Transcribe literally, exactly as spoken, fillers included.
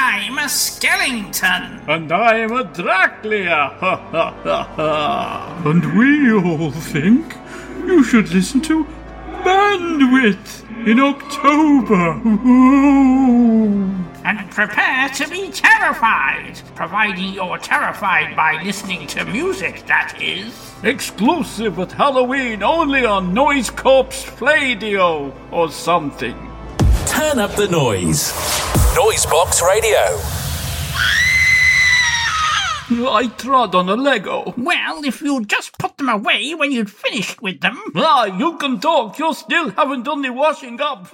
I'm a Skellington. And I'm a Dracula. Ha ha ha ha. And we all think you should listen to Bandwidth in October. And prepare to be terrified, providing you're terrified by listening to music, that is. Exclusive at Halloween, only on Noise Corps Pladio or something. Turn up the noise. Noisebox Radio. I trod on a Lego. Well, if you'd just put them away when you'd finished with them. Ah, you can talk. You still haven't done the washing up.